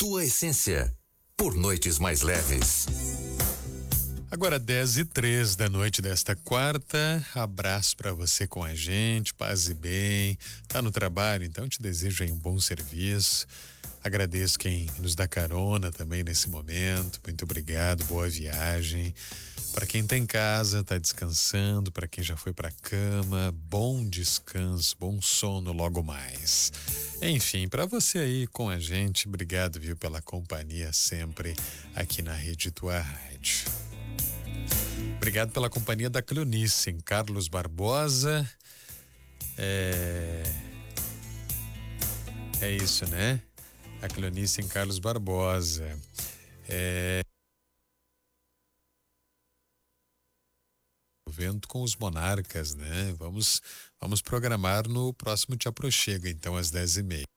tua essência, por noites mais leves. Agora 10:03 da noite desta quarta, abraço para você com a gente, paz e bem, tá no trabalho, então te desejo aí um bom serviço, agradeço quem nos dá carona também nesse momento, muito obrigado, boa viagem, para quem tá em casa, tá descansando, para quem já foi pra cama, bom descanso, bom sono logo mais. Enfim, para você aí com a gente, obrigado, viu, pela companhia sempre aqui na Rede Tua Rádio. Obrigado pela companhia da Cleonice em Carlos Barbosa. É isso, né? A Cleonice em Carlos Barbosa. Vento com os Monarcas, né? Vamos programar no próximo Te Aproxega, então, às 10:30.